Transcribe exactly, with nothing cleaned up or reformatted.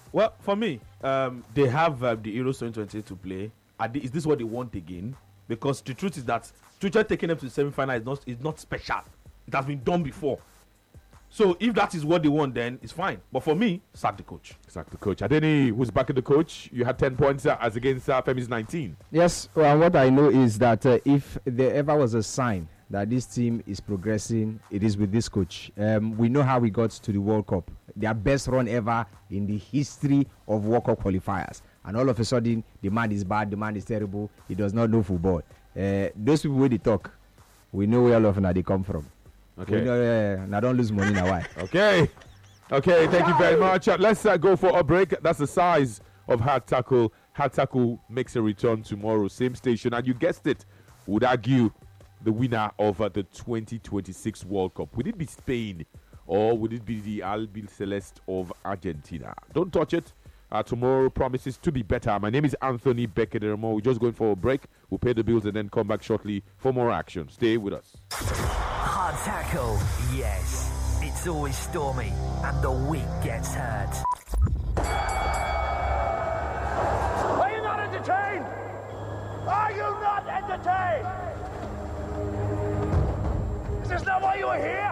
Well, for me, um, they have uh, the Euros twenty twenty-eight to play. Are they, is this what they want again? Because the truth is that Tuchel taking them to the semi-final is not is not special. It has been done before. So if that is what they want, then it's fine. But for me, sack the coach. Sack the coach. Adeni, who's back in the coach? You had ten points uh, as against uh, Femi's nineteen. Yes, well, what I know is that uh, if there ever was a sign that this team is progressing, it is with this coach. Um, we know how we got to the World Cup. Their best run ever in the history of World Cup qualifiers. And all of a sudden, the man is bad, the man is terrible, he does not know football. Uh, those people where they talk, we know where all of them they come from. Okay. We know, uh, now don't lose money now. Why? Okay. Okay, thank you very much. Uh, let's uh, go for a break. That's the size of Hard Tackle. Hard Tackle makes a return tomorrow, same station. And you guessed it, would argue the winner of uh, the twenty twenty-six World Cup. Would it be Spain or would it be the Albi Celeste of Argentina? Don't touch it. Uh, tomorrow promises to be better. My name is Anthony Beckerdermo. We're just going for a break. We'll pay the bills and then come back shortly for more action. Stay with us. Hard tackle, yes. It's always stormy and the weak gets hurt. Are you not entertained? Are you not entertained? Is this not why you were here?